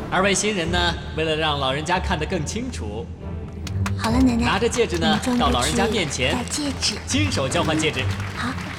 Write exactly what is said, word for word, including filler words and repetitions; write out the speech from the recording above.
二位新人呢，为了让老人家看得更清楚， 好了，奶奶， 拿着戒指呢，到老人家面前戴戒指， 亲手交换戒指。 好。